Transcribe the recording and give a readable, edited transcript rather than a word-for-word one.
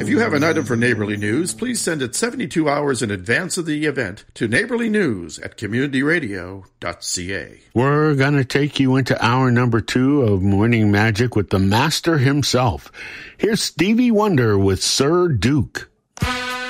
If you have an item for Neighborly News, please send it 72 hours in advance of the event to neighborlynews@communityradio.ca. We're going to take you into hour number 2 of Morning Magic with the master himself. Here's Stevie Wonder with Sir Duke.